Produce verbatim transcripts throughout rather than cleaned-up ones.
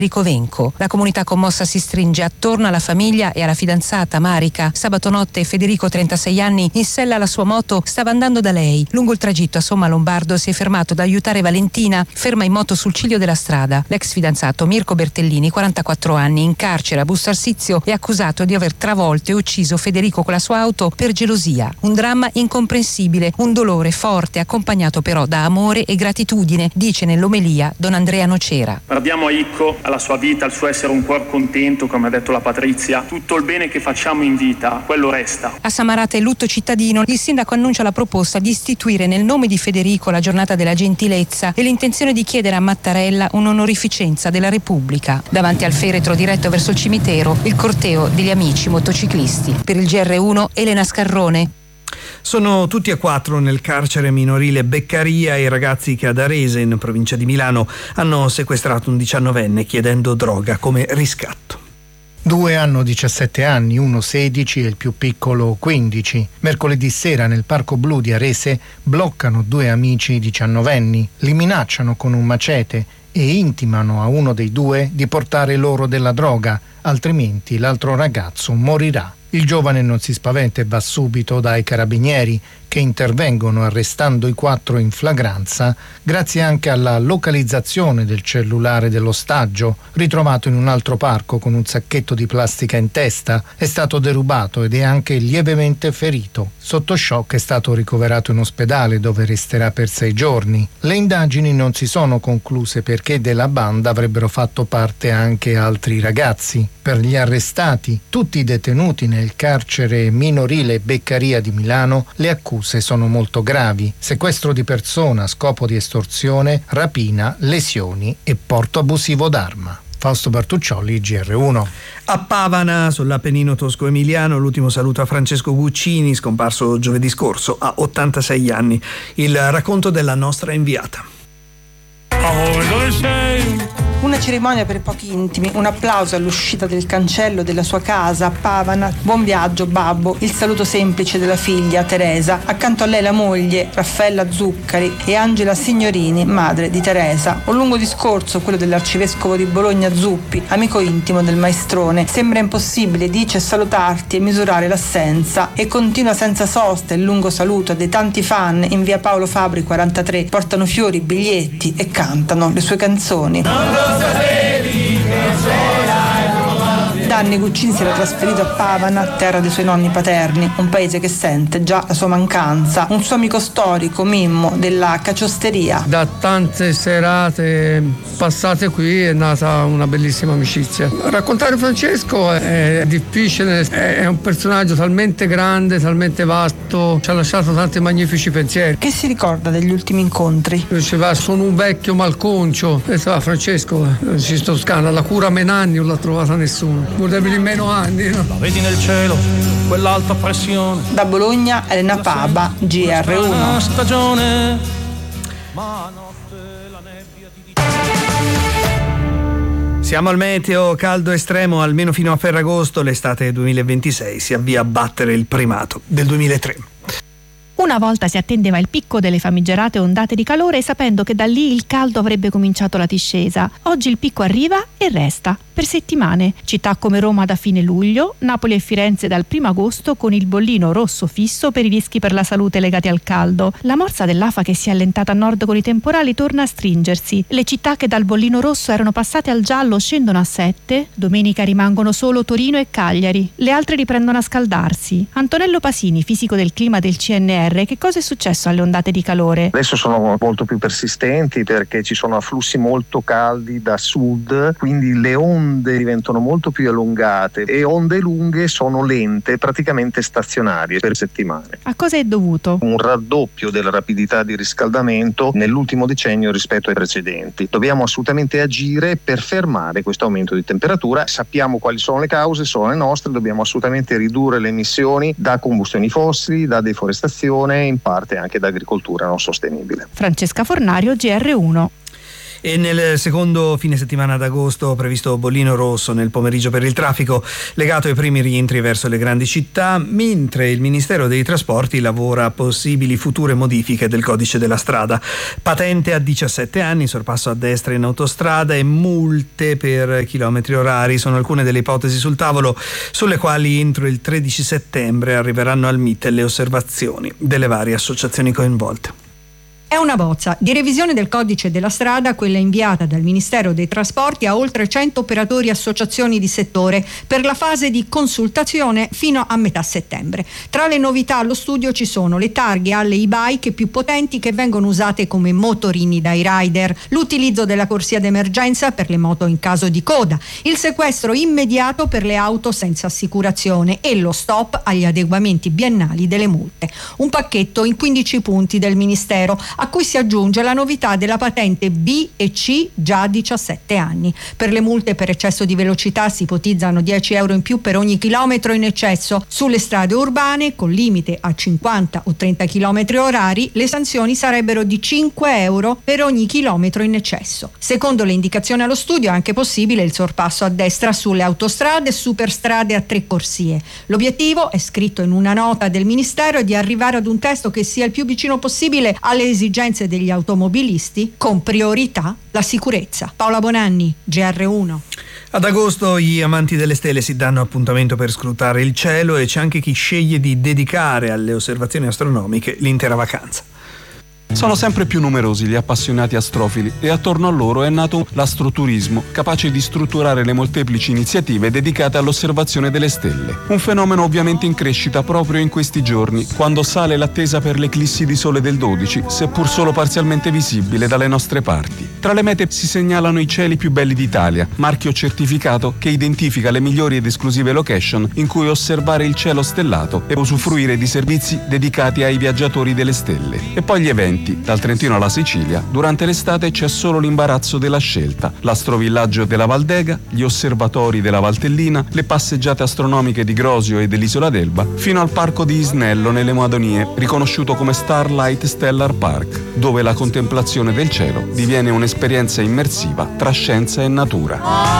Venco. La comunità commossa si stringe attorno alla famiglia e alla fidanzata Marica. Sabato notte Federico, trentasei anni, in sella alla sua moto, stava andando da lei. Lungo il tragitto a Somma Lombardo si è fermato ad aiutare Valentina, ferma in moto sul ciglio della strada. L'ex fidanzato Mirko Bertellini, quarantaquattro anni, in carcere a Busto Arsizio, è accusato di aver travolto e ucciso Federico con la sua auto per gelosia. Un dramma incomprensibile, un dolore forte accompagnato però da amore e gratitudine, dice nell'omelia don Andrea Nocera. Guardiamo a Icco, alla sua vita, al suo essere un cuor contento, come ha detto la Patrizia. Tutto il bene che facciamo in vita, quello resta. A Samarate e lutto cittadino, il sindaco annuncia la proposta di istituire nel nome di Federico la giornata della gentilezza e l'intenzione di chiedere a Mattarella un'onorificenza della Repubblica. Davanti al feretro diretto verso il cimitero, il corteo degli amici motociclisti. Per il G R uno, Elena Scarrone. Sono tutti e quattro nel carcere minorile Beccaria i ragazzi che ad Arese, in provincia di Milano, hanno sequestrato un diciannovenne chiedendo droga come riscatto. Due hanno diciassette anni, uno sedici e il più piccolo quindici. Mercoledì sera nel Parco Blu di Arese bloccano due amici diciannovenni, li minacciano con un macete e intimano a uno dei due di portare loro della droga, altrimenti l'altro ragazzo morirà. Il giovane non si spaventa e va subito dai carabinieri, che intervengono arrestando i quattro in flagranza, grazie anche alla localizzazione del cellulare dell'ostaggio, ritrovato in un altro parco con un sacchetto di plastica in testa. È stato derubato ed è anche lievemente ferito. Sotto shock è stato ricoverato in ospedale, dove resterà per sei giorni. Le indagini non si sono concluse perché della banda avrebbero fatto parte anche altri ragazzi. Per gli arrestati, tutti i detenuti nel carcere minorile Beccaria di Milano, le accuse sono molto gravi: sequestro di persona a scopo di estorsione, rapina, lesioni e porto abusivo d'arma. Fausto Bertuccioli, G R uno. A Pavana, sull'Appennino tosco-emiliano, l'ultimo saluto a Francesco Guccini, scomparso giovedì scorso a ottantasei anni. Il racconto della nostra inviata. Amore, dove sei? Una cerimonia per pochi intimi, un applauso all'uscita del cancello della sua casa a Pavana. Buon viaggio, babbo. Il saluto semplice della figlia Teresa. Accanto a lei la moglie Raffaella Zuccari e Angela Signorini, madre di Teresa. Un lungo discorso, quello dell'arcivescovo di Bologna Zuppi, amico intimo del maestrone. Sembra impossibile, dice, salutarti e misurare l'assenza, e continua senza sosta il lungo saluto dei tanti fan in via Paolo Fabri quarantatré. Portano fiori, biglietti e cantano le sue canzoni. Da anni Guccini si era trasferito a Pavana, terra dei suoi nonni paterni, un paese che sente già la sua mancanza. Un suo amico storico, Mimmo, della caciosteria. Da tante serate passate qui è nata una bellissima amicizia. Raccontare Francesco è difficile, è un personaggio talmente grande, talmente vasto, ci ha lasciato tanti magnifici pensieri. Che si ricorda degli ultimi incontri? Diceva: sono un vecchio malconcio. E diceva: Francesco, ci sto scana, la cura Menanni non l'ha trovata nessuno. Vorrebbe meno anni, no? La vedi nel cielo, quell'alta pressione. Da Bologna, Elena Paba, G R uno. Stagione, ma notte la nebbia ti... Siamo al meteo, caldo estremo almeno fino a Ferragosto. L'estate duemilaventisei si avvia a battere il primato del duemilatré. Una volta si attendeva il picco delle famigerate ondate di calore, sapendo che da lì il caldo avrebbe cominciato la discesa. Oggi il picco arriva e resta per settimane. Città come Roma da fine luglio, Napoli e Firenze dal primo agosto con il bollino rosso fisso per i rischi per la salute legati al caldo. La morsa dell'afa che si è allentata a nord con i temporali torna a stringersi. Le città che dal bollino rosso erano passate al giallo scendono a sette. Domenica rimangono solo Torino e Cagliari. Le altre riprendono a scaldarsi. Antonello Pasini, fisico del clima del C N R, che cosa è successo alle ondate di calore? Adesso sono molto più persistenti perché ci sono afflussi molto caldi da sud, quindi le onde diventano molto più allungate e onde lunghe sono lente, praticamente stazionarie per settimane. A cosa è dovuto? Un raddoppio della rapidità di riscaldamento nell'ultimo decennio rispetto ai precedenti. Dobbiamo assolutamente agire per fermare questo aumento di temperatura. Sappiamo quali sono le cause, sono le nostre, dobbiamo assolutamente ridurre le emissioni da combustioni fossili, da deforestazione, in parte anche da agricoltura non sostenibile. Francesca Fornario, G R uno. E nel secondo fine settimana d'agosto previsto bollino rosso nel pomeriggio per il traffico legato ai primi rientri verso le grandi città, mentre il Ministero dei Trasporti lavora a possibili future modifiche del codice della strada. Patente a diciassette anni, sorpasso a destra in autostrada e multe per chilometri orari sono alcune delle ipotesi sul tavolo, sulle quali entro il tredici settembre arriveranno al M I T le osservazioni delle varie associazioni coinvolte. È una bozza di revisione del codice della strada, quella inviata dal Ministero dei Trasporti a oltre cento operatori e associazioni di settore per la fase di consultazione fino a metà settembre. Tra le novità allo studio ci sono le targhe alle e-bike più potenti che vengono usate come motorini dai rider, l'utilizzo della corsia d'emergenza per le moto in caso di coda, il sequestro immediato per le auto senza assicurazione e lo stop agli adeguamenti biennali delle multe. Un pacchetto in quindici punti del Ministero, a cui si aggiunge la novità della patente B e C già a diciassette anni. Per le multe per eccesso di velocità si ipotizzano dieci euro in più per ogni chilometro in eccesso. Sulle strade urbane, con limite a cinquanta o trenta chilometri orari, le sanzioni sarebbero di cinque euro per ogni chilometro in eccesso. Secondo le indicazioni allo studio è anche possibile il sorpasso a destra sulle autostrade e superstrade a tre corsie. L'obiettivo, è scritto in una nota del Ministero, è di arrivare ad un testo che sia il più vicino possibile alle esigenze degli automobilisti, con priorità la sicurezza. Paola Bonanni, G R uno. Ad agosto gli amanti delle stelle si danno appuntamento per scrutare il cielo e c'è anche chi sceglie di dedicare alle osservazioni astronomiche l'intera vacanza. Sono sempre più numerosi gli appassionati astrofili e attorno a loro è nato l'astroturismo, capace di strutturare le molteplici iniziative dedicate all'osservazione delle stelle. Un fenomeno ovviamente in crescita proprio in questi giorni, quando sale l'attesa per l'eclissi di sole del dodici, seppur solo parzialmente visibile dalle nostre parti. Tra le mete si segnalano i cieli più belli d'Italia, marchio certificato che identifica le migliori ed esclusive location in cui osservare il cielo stellato e usufruire di servizi dedicati ai viaggiatori delle stelle. E poi gli eventi. Dal Trentino alla Sicilia, durante l'estate c'è solo l'imbarazzo della scelta, l'astrovillaggio della Valdega, gli osservatori della Valtellina, le passeggiate astronomiche di Grosio e dell'Isola d'Elba, fino al parco di Isnello nelle Madonie, riconosciuto come Starlight Stellar Park, dove la contemplazione del cielo diviene un'esperienza immersiva tra scienza e natura.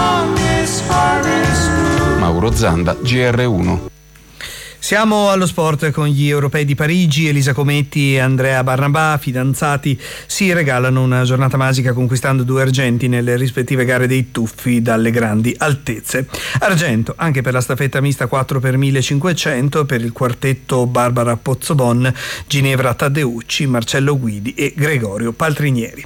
Mauro Zanda, G R uno. Siamo allo sport con gli europei di Parigi. Elisa Cometti e Andrea Barnabà, fidanzati, si regalano una giornata magica conquistando due argenti nelle rispettive gare dei tuffi dalle grandi altezze. Argento anche per la staffetta mista quattro per millecinquecento per il quartetto Barbara Pozzobon, Ginevra Taddeucci, Marcello Guidi e Gregorio Paltrinieri.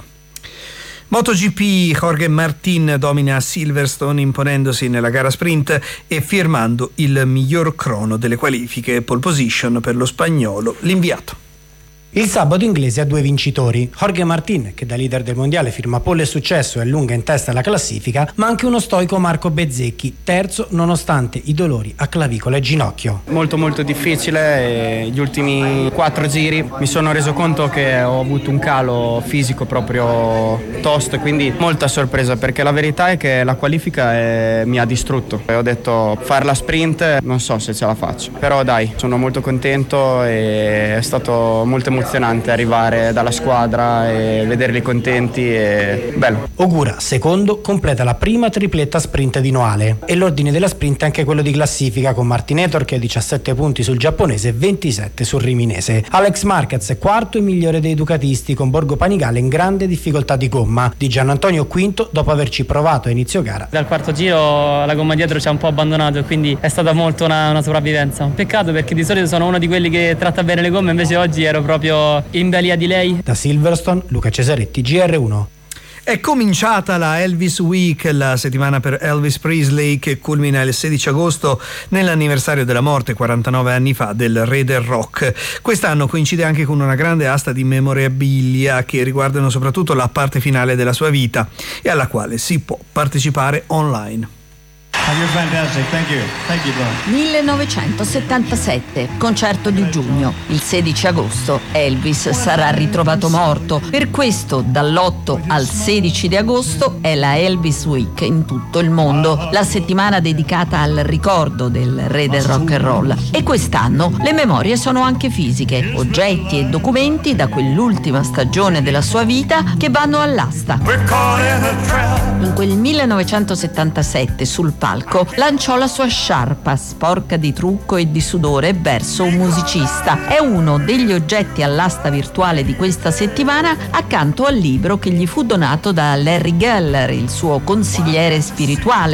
MotoGP, Jorge Martin domina Silverstone imponendosi nella gara sprint e firmando il miglior crono delle qualifiche, pole position per lo spagnolo, l'inviato. Il sabato inglese ha due vincitori, Jorge Martin, che da leader del mondiale firma pole e successo e allunga in testa alla classifica, ma anche uno stoico Marco Bezzecchi, terzo nonostante i dolori a clavicola e ginocchio. Molto molto difficile, e gli ultimi quattro giri mi sono reso conto che ho avuto un calo fisico proprio tosto, quindi molta sorpresa, perché la verità è che la qualifica è, mi ha distrutto. E ho detto fare la sprint non so se ce la faccio, però dai, sono molto contento e è stato molto emozionante arrivare dalla squadra e vederli contenti, e bello. Ogura, secondo, completa la prima tripletta sprint di Noale e l'ordine della sprint è anche quello di classifica, con Martinator che ha diciassette punti sul giapponese e ventisette sul riminese. Alex Marquez è quarto e migliore dei ducatisti, con Borgo Panigale in grande difficoltà di gomma. Di Gianantonio quinto dopo averci provato a inizio gara. Dal quarto giro la gomma dietro ci ha un po' abbandonato, quindi è stata molto una, una sopravvivenza. Un peccato, perché di solito sono uno di quelli che tratta bene le gomme, invece oggi ero proprio in balia di lei. Da Silverstone, Luca Cesaretti, G R uno. È cominciata la Elvis Week, la settimana per Elvis Presley, che culmina il sedici agosto nell'anniversario della morte quarantanove anni fa del re del rock. Quest'anno coincide anche con una grande asta di memorabilia che riguardano soprattutto la parte finale della sua vita e alla quale si può partecipare online. You're fantastic. Thank you. Thank you, Don. millenovecentosettantasette, concerto di giugno. Il sedici agosto Elvis sarà ritrovato morto. Per questo dall'otto al sedici di agosto è la Elvis Week in tutto il mondo, la settimana dedicata al ricordo del re del rock and roll. E quest'anno le memorie sono anche fisiche, oggetti e documenti da quell'ultima stagione della sua vita che vanno all'asta. In quel millenovecentosettantasette sul palco lanciò la sua sciarpa sporca di trucco e di sudore verso un musicista. È uno degli oggetti all'asta virtuale di questa settimana, accanto al libro che gli fu donato da Larry Geller, il suo consigliere spirituale.